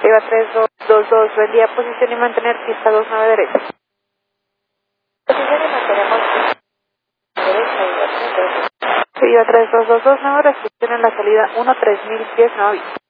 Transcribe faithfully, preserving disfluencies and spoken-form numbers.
Iba tres dos dos dos, buen día, posición y mantener pista dos nueve derecha. Posición y mantenemos derecha y dos. Iba tres dos dos dos, nuevo, restricción en la salida uno tres mil pies, no aviso.